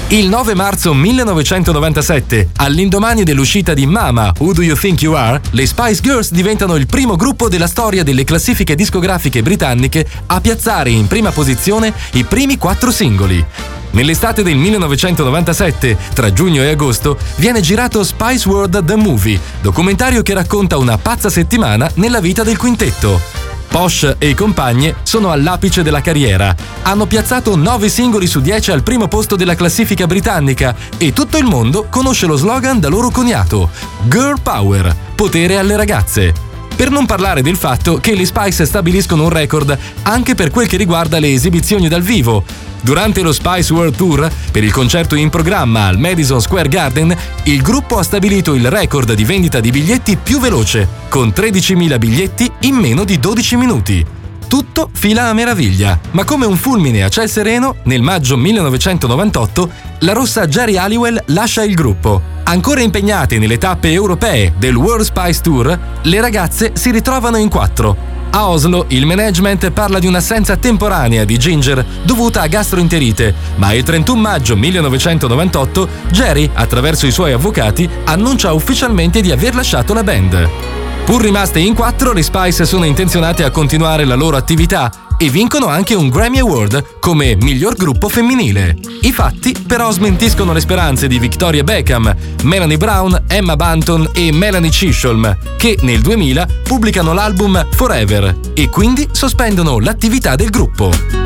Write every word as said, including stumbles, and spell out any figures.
Il nove marzo millenovecentonovantasette, all'indomani dell'uscita di Mama, Who Do You Think You Are, le Spice Girls diventano il primo gruppo della storia delle classifiche discografiche britanniche a piazzare in prima posizione i primi quattro singoli. Nell'estate del millenovecentonovantasette, tra giugno e agosto, viene girato Spice World The Movie, documentario che racconta una pazza settimana nella vita del quintetto. Posh e compagne sono all'apice della carriera. Hanno piazzato nove singoli su dieci al primo posto della classifica britannica e tutto il mondo conosce lo slogan da loro coniato: Girl Power, potere alle ragazze. Per non parlare del fatto che le Spice stabiliscono un record anche per quel che riguarda le esibizioni dal vivo. Durante lo Spice World Tour, per il concerto in programma al Madison Square Garden, il gruppo ha stabilito il record di vendita di biglietti più veloce, con tredicimila biglietti in meno di dodici minuti. Tutto fila a meraviglia, ma come un fulmine a ciel sereno, nel maggio millenovecentonovantotto, la rossa Geri Halliwell lascia il gruppo. Ancora impegnate nelle tappe europee del World Spice Tour, le ragazze si ritrovano in quattro. A Oslo il management parla di un'assenza temporanea di Ginger dovuta a gastroenterite, ma il trentuno maggio millenovecentonovantotto Geri, attraverso i suoi avvocati, annuncia ufficialmente di aver lasciato la band. Pur rimaste in quattro, le Spice sono intenzionate a continuare la loro attività e vincono anche un Grammy Award come miglior gruppo femminile. I fatti però smentiscono le speranze di Victoria Beckham, Melanie Brown, Emma Bunton e Melanie Chisholm, che nel duemila pubblicano l'album Forever e quindi sospendono l'attività del gruppo.